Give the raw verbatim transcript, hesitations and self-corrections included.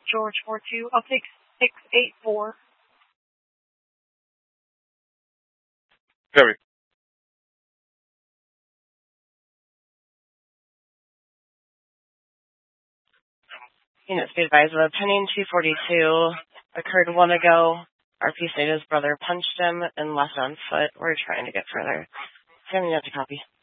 George four two, I'll take six eight four. Copy. Units be advised of a pending two forty-two. Occurred one ago. R P stated his brother punched him and left on foot. We're trying to get further. Sending out to copy.